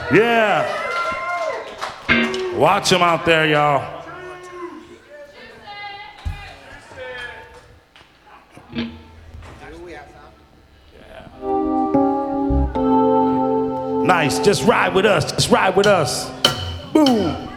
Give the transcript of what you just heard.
Yeah. Watch them out there, y'all. Nice, just ride with us, just ride with us. Boom.